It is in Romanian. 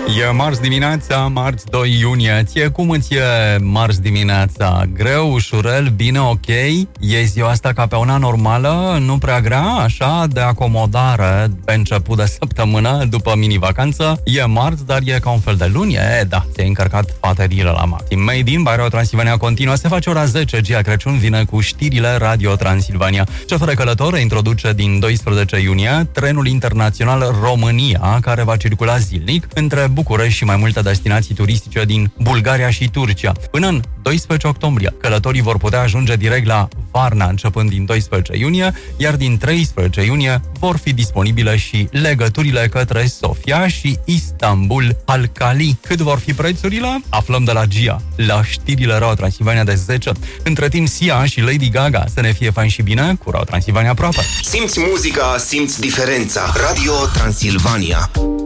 E marți dimineața, marți 2 iunie. Ție cum îți e marți dimineața? Greu, ușurel, bine, ok? E ziua asta ca pe una normală, nu prea grea, așa, de acomodare pe început de săptămână, după mini-vacanță. E marți, dar e ca un fel de luni. Da, ți-ai încărcat bateriile la Mati. Made in Radio Transilvania continuă. Se face ora 10, Gia Crăciun vine cu știrile Radio Transilvania. CFR Călător introduce din 12 iunie trenul internațional România, care va circula zilnic între București și mai multe destinații turistice din Bulgaria și Turcia. Până în 12 octombrie, călătorii vor putea ajunge direct la Varna începând din 12 iunie, iar din 13 iunie vor fi disponibile și legăturile către Sofia și Istanbul Halkali. Cât vor fi prețurile? Aflăm de la Gia, la știrile Radio Transilvania de 10. Între timp, Sia și Lady Gaga, să ne fie fain și bine cu Radio Transilvania aproape. Simți muzica, simți diferența. Radio Transilvania.